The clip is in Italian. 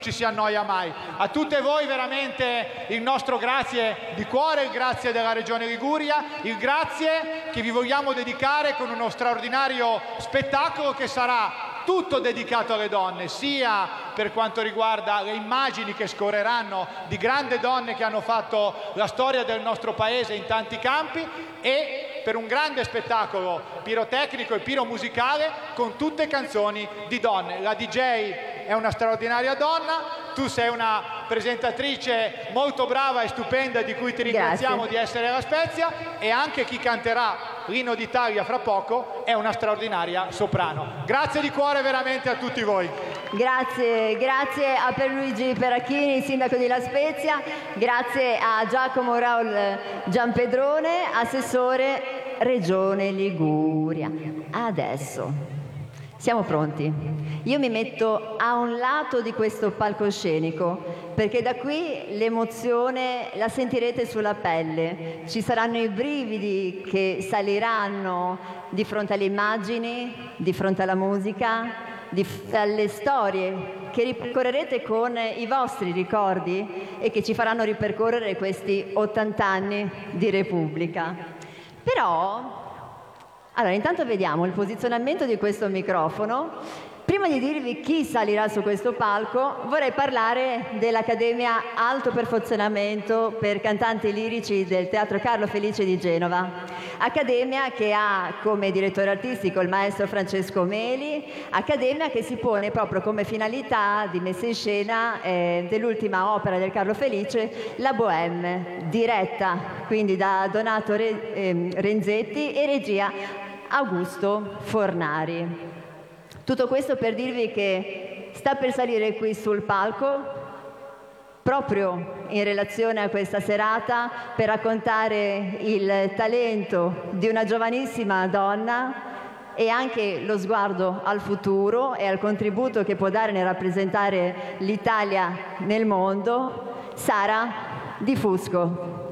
ci si annoia mai. A tutte voi veramente il nostro grazie di cuore, il grazie della Regione Liguria, il grazie che vi vogliamo dedicare con uno straordinario spettacolo che sarà tutto dedicato alle donne, sia per quanto riguarda le immagini che scorreranno di grandi donne che hanno fatto la storia del nostro paese in tanti campi, e per un grande spettacolo pirotecnico e piromusicale con tutte canzoni di donne. La DJ è una straordinaria donna, tu sei una presentatrice molto brava e stupenda di cui ti ringraziamo di essere La Spezia, e anche chi canterà l'Inno d'Italia fra poco è una straordinaria soprano. Grazie di cuore veramente a tutti voi. Grazie a Pierluigi Peracchini, sindaco di La Spezia, grazie a Giacomo Raul Giampedrone, assessore Regione Liguria. Adesso siamo pronti. Io mi metto a un lato di questo palcoscenico perché da qui l'emozione la sentirete sulla pelle. Ci saranno i brividi che saliranno di fronte alle immagini, di fronte alla musica, di fronte alle storie che ripercorrerete con i vostri ricordi e che ci faranno ripercorrere questi 80 anni di Repubblica. Però, allora, intanto vediamo il posizionamento di questo microfono. Prima di dirvi chi salirà su questo palco, vorrei parlare dell'Accademia Alto Perfezionamento per Cantanti Lirici del Teatro Carlo Felice di Genova. Accademia che ha come direttore artistico il maestro Francesco Meli, accademia che si pone proprio come finalità di messa in scena dell'ultima opera del Carlo Felice, La Bohème, diretta quindi da Donato Renzetti e regia Augusto Fornari. Tutto questo per dirvi che sta per salire qui sul palco, proprio in relazione a questa serata, per raccontare il talento di una giovanissima donna e anche lo sguardo al futuro e al contributo che può dare nel rappresentare l'Italia nel mondo, Sara Di Fusco.